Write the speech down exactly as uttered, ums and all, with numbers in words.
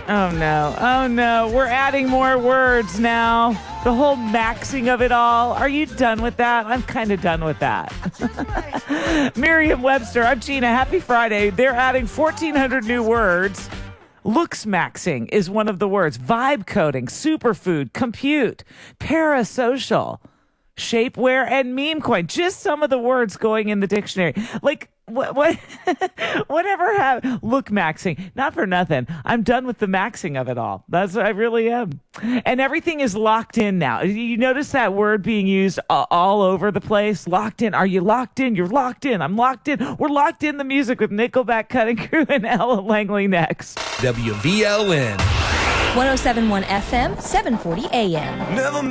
Oh, no. Oh, no. We're adding more words now. The whole maxing of it all. Are you done with that? I'm kind of done with that. Merriam-Webster, I'm Gina. Happy Friday. They're adding fourteen hundred new words. Looks maxing is one of the words. Vibe coding, superfood, compute, parasocial, shapewear, and meme coin. Just some of the words going in the dictionary. Like, what, what whatever have look maxing, not for nothing. I'm done with the maxing of it all. That's I really am. And everything is locked in now. You notice that word being used uh, all over the place. Locked in. Are you locked in? You're locked in. I'm locked in. We're locked in the music with Nickelback, Cutting Crew, and Ella Langley next. W V L N one oh seven point one F M, seven forty A M. Never